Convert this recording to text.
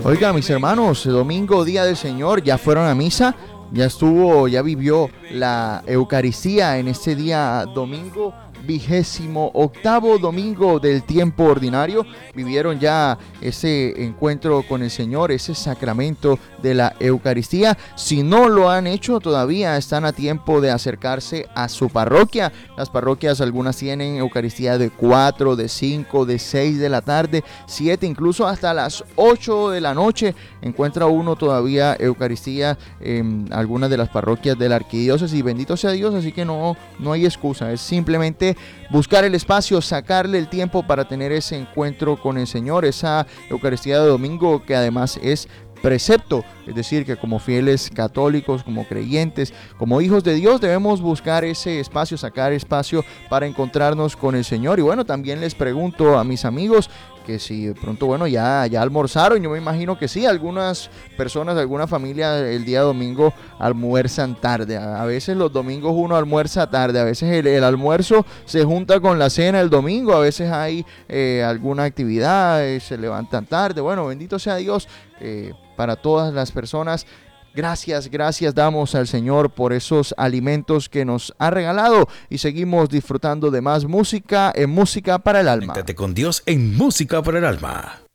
Oiga, mis hermanos, domingo, día del Señor, ya fueron a misa, ya vivió la Eucaristía en este día domingo, 28º domingo del tiempo ordinario. Vivieron ya ese encuentro con el Señor, ese sacramento de la Eucaristía. Si no lo han hecho todavía, están a tiempo de acercarse a su parroquia. Las parroquias, algunas tienen Eucaristía de 4, de 5, de 6 de la tarde, 7, incluso hasta las 8 de la noche. Encuentra uno todavía Eucaristía en algunas de las parroquias de la arquidiócesis, y bendito sea Dios, así que no hay excusa, es simplemente buscar el espacio, sacarle el tiempo para tener ese encuentro con el Señor, esa Eucaristía de domingo que además es precepto, es decir, que como fieles católicos, como creyentes, como hijos de Dios, debemos buscar ese espacio, sacar espacio para encontrarnos con el Señor. Y bueno, también les pregunto a mis amigos que si de pronto, bueno, ya almorzaron. Yo me imagino que sí, algunas personas, alguna familia el día domingo almuerzan tarde. A veces los domingos uno almuerza tarde, a veces el almuerzo se junta con la cena el domingo, a veces hay alguna actividad, se levantan tarde. Bueno, bendito sea Dios para todas las personas. Gracias damos al Señor por esos alimentos que nos ha regalado, y seguimos disfrutando de más música en Música para el Alma. Conéctate con Dios en Música para el Alma.